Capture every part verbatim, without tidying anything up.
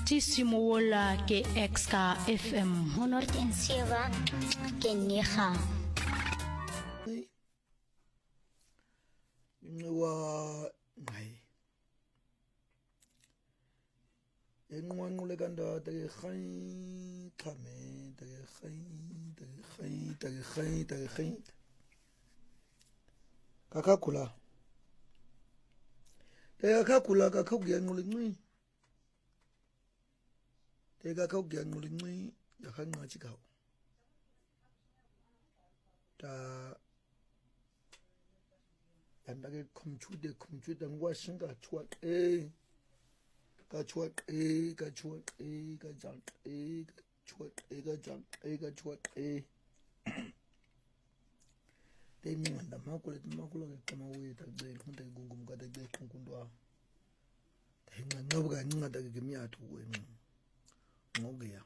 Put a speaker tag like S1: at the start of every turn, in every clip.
S1: Tissimola ke X K F M
S2: honderd zeven ke negen.
S3: Wa ngai. Enqwanqule kanda take khain khame take khain take khain take khain take khain. Kakakula. Take kakula kakukya ngule ngui. Take kakukya ngule ngui yakanga chikao. Ta andake computer computer ngwashinga chwa eh kachwa eh kachwa eh kajang eh kachwa eh kajang eh kachwa eh temi nganda makule makule kama we ta de kunta gungum ka de kunkundwa thenga ngobuka ngada ke miathu we ngogeya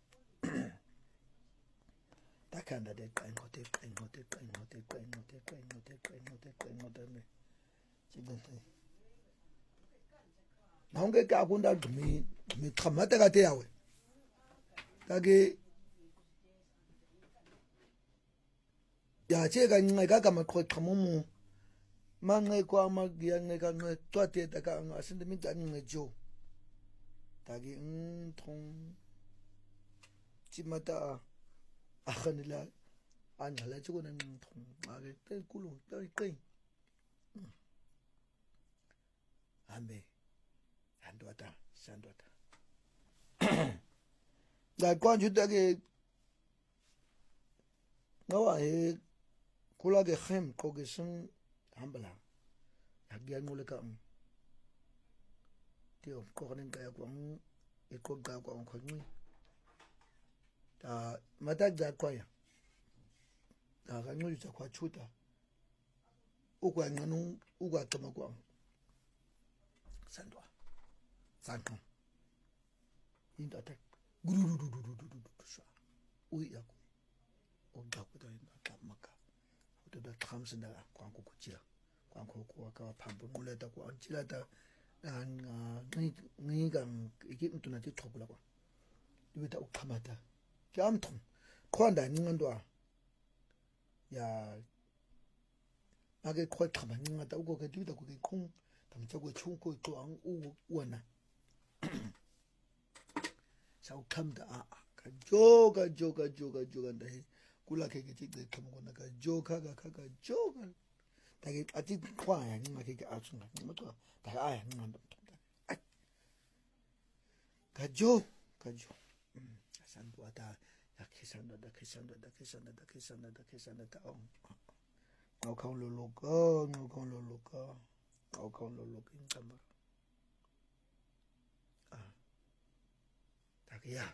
S3: takanda de qenqo de qenqo de qenqo de qenqo de qenqo de qenqo de qenqo de me chibente naunge ka kunda dumi mi khamata ka te yawe kage ya che ka ngai ka kama kho khamumu mangai kwa ma ya ngai ka ngai twate ta ka nga sinde mi ta ngai jo kage n thong chimata akhanila anjala chukuna n thong age te kulu te kai ambe Sandwata, Sandwata. La conjuta que no hay kula que hem ko que son hambala. Aquí hay muleka. Tío, cogen kaya kwang e ko ga kwang ko ni. Ta mata ja kwaya. Ta ga nyu ja kwa chuta. Ukwa nganu ukwa tama kwang. Sandwa. Santon. Inda tek. Guru du du du du du du sha. Ui ya ku. O ga ku da inda ka maka. O da tramsin da kwang ku kuchila. Kwang ku ku ka pambu mule da ku anchila da an ngi ngi gang iki mtuna ti thobula kwa. Ibe ta ukhamata. Kyamthon. Khonda ngandwa. Ya age khoi khama ngata ugo ke duda ku ke khung tamcha ku chung ku to ang u wana. Sao come da a ka joga joga joga joga da he kula ke ke ti de kam ko na ka joga ka ka ka joga ta ke ati kwa ya ni ma ke ke a tsunga ni ma to ta a ya ni ma to ta ka jo ka jo san do ta ya ke san da ke san da ke san da ke san da ke san da on ngau khong lo lo ko ngau khong lo lo ko ngau khong lo lo kin kamar takiya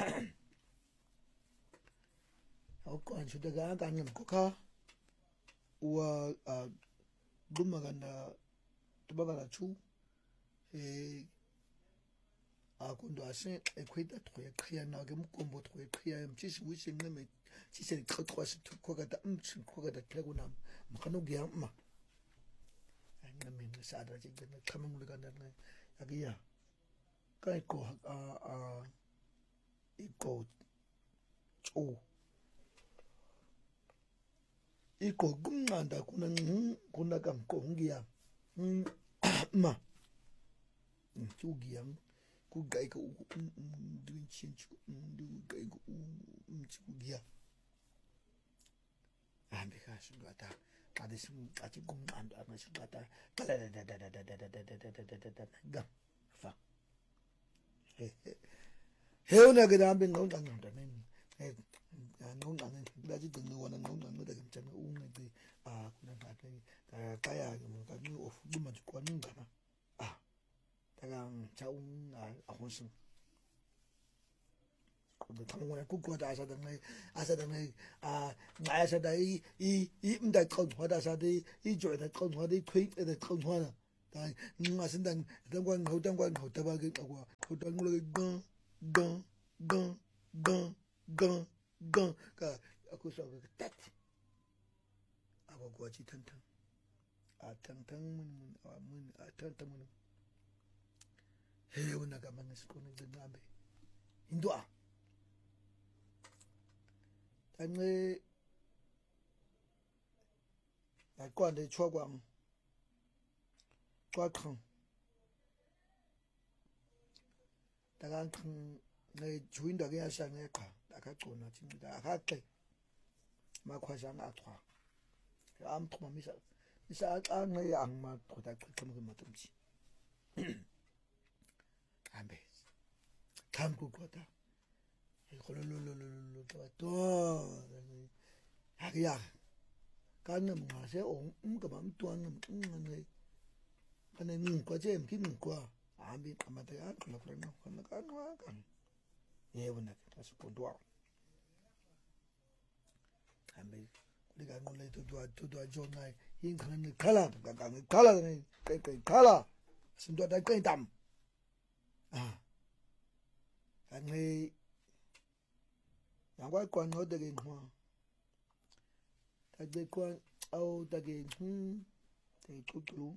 S3: ako an shuda ga kan ngam ko ka wa dumaganda tubagala chu e akundo ase ekwita troye kriya na ge mukombo troye kriya mchisi wisi ngame chise khotwa se ko ga da mchin ko ga da tlego nam makano ge ma ngame ne sada je ne khamangule ga na yagiya kai ko a a iko chu iko gumanda kuna kuna kam ko ngia ma chu giang ku gai ko du chin chu du gai ko chu gia ambe ka shu gata ade sum ati gumanda ma shu gata da da da da da da da da da da da fa heuna ga dambe ngong dang da men eh ngong dang da ji dung no na ngong dang da gam chan u ngai de a kuna da ka ka ya mo ka ni of du ma ko ni ga na a ta ga cha un a a hon sun ko da thang wa ku ko da sa dang nei a sa dang nei a ngai sa da i i i m da ko ho da sa de i jo da ko ho de khui da ko ho na da ma sin dang dang quan ho dang quan ho ta ba ge ko ko dang lo ge gan gan gan gan gan gan ka aku so ga tat aba ko chi tan tan a tan tan mun mun a mun a tan tan mun he una kama ngisikona ngihambe into a tanqe yaqonda echwa kwami xwaqhang takaqhang ngejoinda ke yasha ngeqa akagcona thi ncida akaxe makhwasha ngachwa amthuma misa misa axanqe angimaqhotha xiqhama kematumthi hambe thamku qotha ikhololololo to hakiya kana mngase umgaba mntwana mnqane kana nqwa je mkinqwa hambi qamata yaqhula kurena kana kanwa kan yebo nakhe asipondwa hambi kulika nqule to to to jonga yinqane qhala ngaqanga qhala qeqe qhala sinto taqentam ah kanqe yangwaqwa de ke nqwa taqeqwa awu take hm teququlu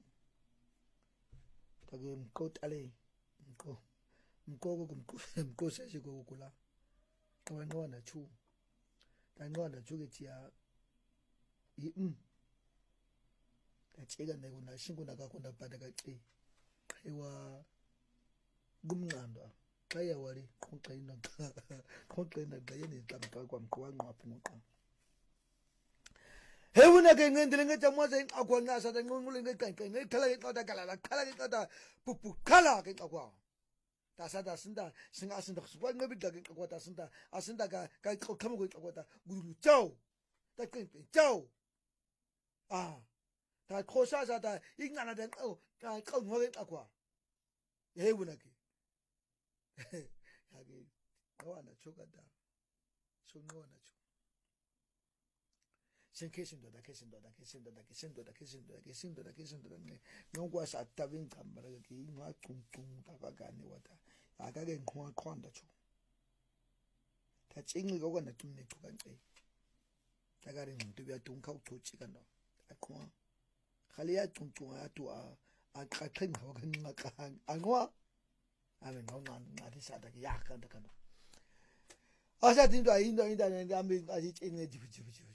S3: take mkotale mko mkoko kumkose sikukula kwanqona chu tanqona chu ke tia im tacheka nekuna shinguna kakona bada kaci qhiwa kumnqanda xa yawali qoxina qoxina xa yeni xamqa kwamqwa nqaphi ngoqa Hewuna ke ngendele ngejamwa ze akwana sa nqunqule ngeqenqe ngekhala ngeqada kalala khala ngeqada pupu khala ngeqakwa tasada sinda singa sinda kwanqebidla ngeqakwa tasinda asinda ka ka xoxhama ngeqakwa ta gulu tjao ta qenqe tjao ah ta khosa sa ta ingana de qo ka qo ngeqakwa hewuna ke yake qawana chokada sonqona chu Senkesindo da kesindo da kesindo da kesindo da kesindo da kesindo da kesindo da ne nokwa sa tabin kambara ke inwa cungcung takagane wata akake nqwa qhonda chu tatsingi kokona tumne qhukance takari ngqinto bya tunka uthochi kana aqhwa khali ya cungcung atu a aqaqhe ngqwa kanqa anqwa ame ngqonqa ngathi sada ke yakanda kana asa tinto ayindo indane ngambi azitshine jibu jibu jibu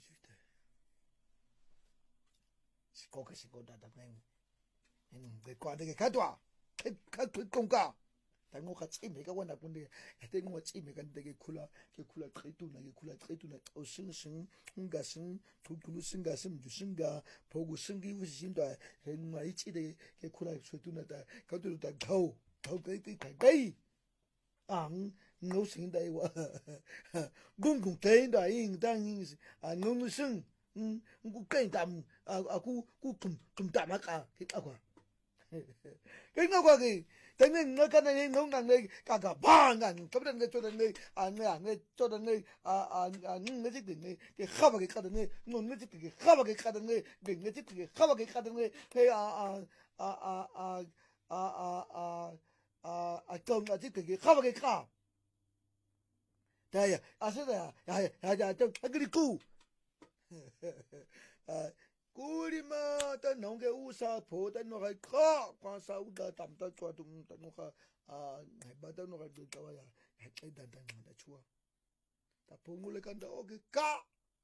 S3: Sikoke sikoda da neng neng ke kwade ke katwa ka konka ta ngo khatsime ka wona kunde ete ngo tsime ka ndeke khula ke khula qituna ke khula qituna o sing sing nga sing thukulu singa simju singa phogu singi usinda renwa ichide ke khula swetuna ta ka tu ta thau thau ke ke kai ang ngo sinda iwa gungung teinda ing dang ing a ngo sing ngukendam aku kukum kumdamaka kekakwa kengakwa ke tenge ngakana ngonga nge kaka banga kabda nge choda nge anga nge choda nge a a nge jik nge ke khaba ke kada nge ngo nge jik ke khaba ke kada nge nge jik ke khaba ke kada nge ke a a a a a a a a tong a jik ke khaba ke ka daya aseda ya ya ya tong agri ku 아 꾸리마 다 농게 우사 보다 노가 커 과사 우다 담다 좋아도 노가 아 해바다 노가 좋아야 해다다 노다 좋아 다 봉물에 간다 오게 까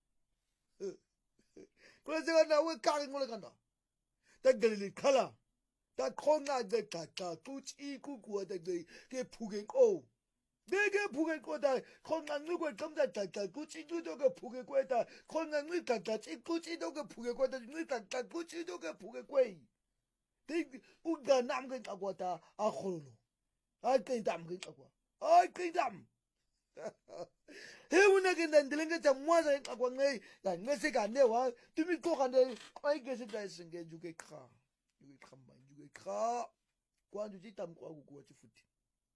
S3: 그래서 제가 나왜 까는 걸에 간다 다 걸리 칼라 다 콩나데 까까 꾸치 꾸꾸어데 게 부겐 오 내게 부게 거다 건강을 점자다 꾸치도가 부게 거다 건강을 갖다 꾸치도가 부게 거다 늘 갖다 꾸치도가 부게 거이 대 우가 남게 갖고다 아 홀로 아 땡담게 갖고 아 땡담 해운하게 난 들은게 참 뭐하자 갖고 내 내세가 내와 তুমি 또 간데 아이 계속 다 쓴게 주게 카 주게 칸만 주게 카 관주지 담고 하고 고치 푸티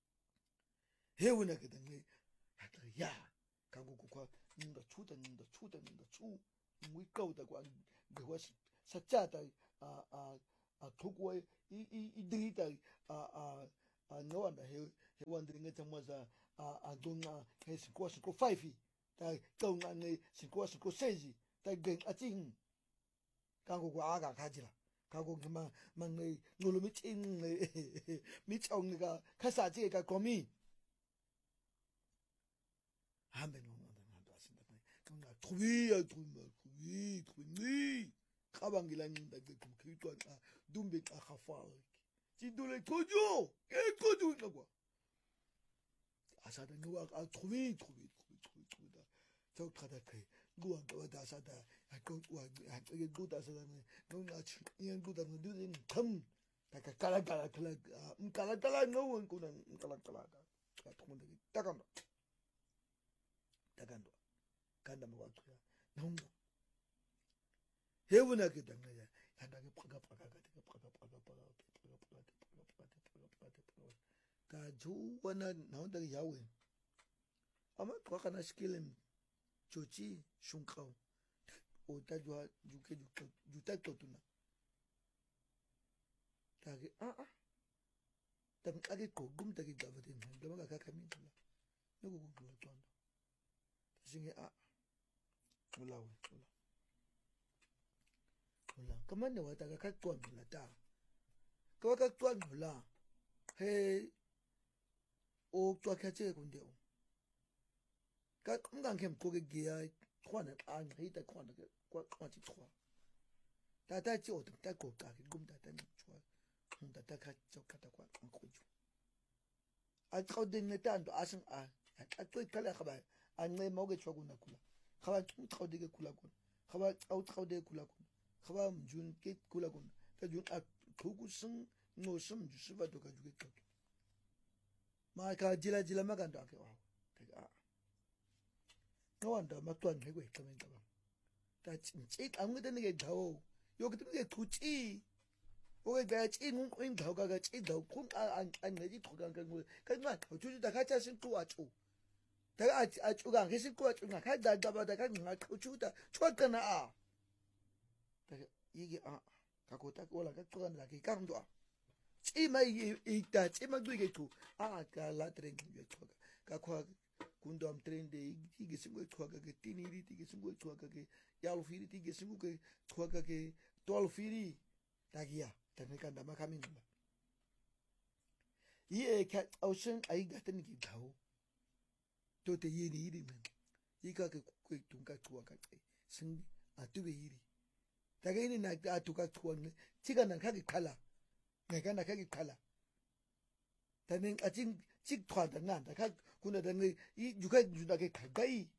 S3: 해운하게 된게 야 가고 고과 인도 추다 인도 추다 인도 추 무이까우다고 안 그것이 사짜다 아아 아 도구에 이이 이들이다 아아 아 너한테 해 해원들인 게 정말서 아아 동아 해서 고스 고 파이피 다 동안에 신고스 고 세지 다 그 아징 가고 고 아가 가지라 가고 그만 막내 놀로 찐 미청이가 카사지가 고미 한번 오면 한도 왔습니다. 그러나 도위야 도마 도위 도위 가방기라는데 그 그도 아 dumbe 아 하파 진도래 도죠 깨거도 나고 아사는 누가 아 도위 도위 도위 도위 도위다 저 가다 그 누가 누가 사다 아그 와 이게 누가 사다는 누가 이런 누다는 누는 탐 다가 깔아깔아 깔아 음 깔아깔아 넣은 거는 깔아깔아다 가 통문데 따간다 따간다 간다 뭐가 그야 너무 해보나게 당나야 한다게 파가 파가 가게 파가 파가 파가 파가 파가 파가 파가 파가 파가 다 좋아나 나온다 야we 아마 과가나 스킬은 좋지 슌카오 오다 좋아 주게 주게 주다 또두나 다게 아아 당 아게 고금 다게 잡아든 너가 가가민 돌라 누구 공부를 좋아한다 다시게 아 올라오고 올라 올라 그만네 와다가 갖고 왔나 다 그거 갖고 왔나 해 오, 좋아하지 군데요. 그 건강캠 고개 기야 khoan an hei ta khoan ke kwa kwa chi thwa ta ta chi o ta ko ka ke gum ta ta ni chwa hum ta ta kha chok ka ta kwa ko ju a tsaw din ne ta ndo asin a a to kala khaba an ne mo ge chwa gu na kula khaba tsaw de ge kula kun khaba tsaw tsaw de kula kun khaba jun ke kula kun ta jun a thogu sing no sum ju siba to ka ju ge to ma ka jila jila ma kan da ke wa ke a no wonder ma twan he we kamen ta ba ta chin chi am ge ne ge dawo yo ge ge tu chi o ge ga chi nun in dawo ga ga chi dawo kun an an ne ji to ga ga ka ma to ju da ka cha sin tu a chu da a a chu ga ke sin ku a chu ga ka da da ba da ka nga chu da chwa ka na a da 이게 아 갖고 딱 올라 가 또 간다 그 까름도 아 찌마 이다 찌마 두게 투아 갈라트랭 게 투가 가과 군도 am 트렌데 이게 신고 투가 그 티니리 티게 신고 투가 그 야루피리 티게 신고 그 투가 그 돌피리 다기야 다니까 나마 가면 봐 이에 cat ocean 아이 같은 게 다오 또때 이리 이리면 이가 그 둥가 투가 생 아뚜베 이리 다게니 나 아투가 투원 지가 나 가기 칼라 내가 나 가기 칼라 다는 아직 직 투한다 난다 가 군에다 이 누가 주다게 가까이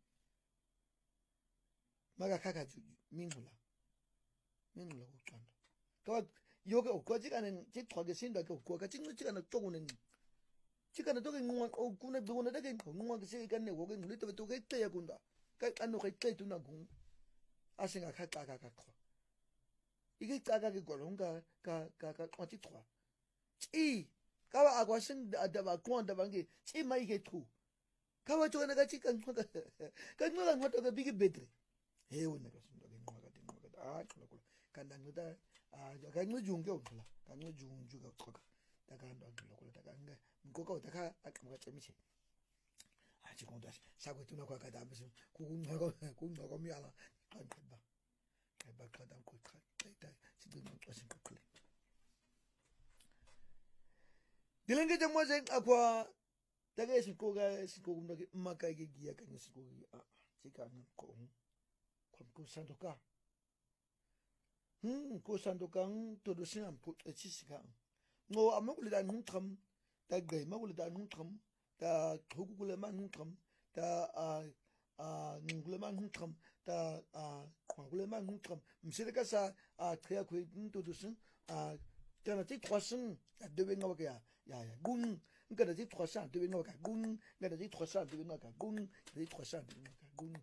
S3: 마가 가가 주 민물라 민물라 고찬다 그 요게 오까지가는 직 투하게 신다 그 오까 찍는 지가는 쪼고는 지가는 또게 응원 어 군에 누구나 되게 응원 그 시간에 오게 물이 또 또게 때야 군다 그 안노 그 때 두나 공 아생가 가가 가가 이게 까가게 걸은가 가가가 어찌 투아 찌 까와 아과신 아다바 꼰다방게 찌마 이게 투 까와 저나 같이 간거가 간거랑 하다가 비게 베드리 해오는 것은 저기 뭐가 된 거가 아 그러고 간단하다 아 간거 중게 없더라 간거 중주가 거가 다가 한다 그러고 다가 안가 뭐가 다가 뭐가 재미지 아직 온다시 사고 두나 과가 다 무슨 고군 먹어 고군 먹어 미안하 안 된다 bakadam ko kha tai tai sidu no pasin ko kle dilenge jamwa zen akwa tage sin ko ga sin ko gumna ke maka ge giya kan sin ko a chika nan ko ko ko sandoka hm ko sandoka to do sin am ko chi sika no amagul da nun tham ta gai magul da nun tham ta thogul ma nun tham ta a 아 닝글만 huntam 다 아 광글만 huntam 미세가사 아 그야 그 인도도슨 아 저는 지 trois 되는 거 봐야 야야 군 그러니까 지 trois 되는 거 봐. 군 내가 지 trois 되는 거 봐. 군 지 trois 되는 거 봐. 군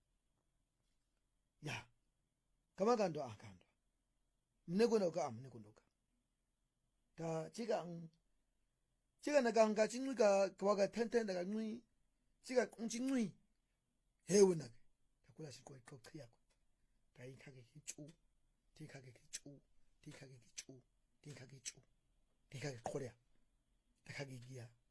S3: 야. 가만간도 아 간도. 내고노가 안 내고노가. 다 지가 지가 나가 안 가진가 그와가 텐텐다가 누이 지가 공진누이 해운하게 다꾸라실 거에 그 크야고 다이카게 기쭈 디카게 기쭈 디카게 기쭈 디카게 쭈 디카게 코리아 다카게 기야